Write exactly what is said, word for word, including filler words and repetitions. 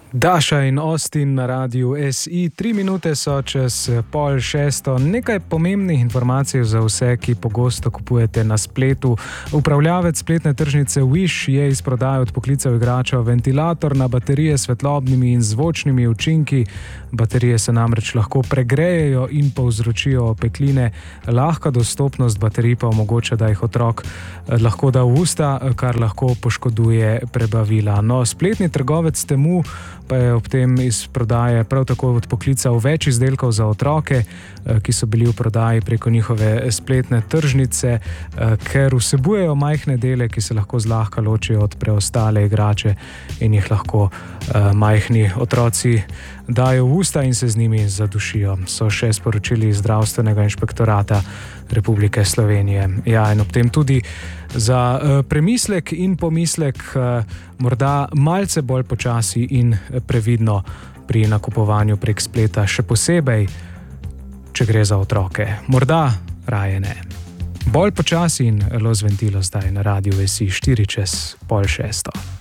Daša in Austin na Radiu S I, tri minute so čez pol šesto. Nekaj pomembnih informacij za vse, ki pogosto kupujete na spletu. Upravljavec spletne tržnice Wish je iz prodaje odpoklical igračev ventilator na baterije s svetlobnimi in zvočnimi učinki. Baterije se namreč lahko pregrejejo in povzročijo opekline. Lahka dostopnost baterij pa omogoča, da jih otrok lahko da v usta, kar lahko poškoduje prebavila. No, spletni trgovec Temu pa je ob tem iz prodaje prav tako odpoklical več izdelkov za otroke, ki so bili v prodaji preko njihove spletne tržnice, ker vsebujejo majhne dele, ki se lahko zlahka ločijo od preostale igrače in jih lahko majhni otroci dajo v usta in se z njimi zadušijo, so še sporočili iz Zdravstvenega inšpektorata Republike Slovenije. Ja, in ob tem tudi za uh, premislek in pomislek uh, morda malce bolj počasi in previdno pri nakupovanju prek spleta, še posebej, če gre za otroke. Morda raje ne. Bolj počasi in Los Ventilos zdaj na Radiu S I štiri čez pol šesto.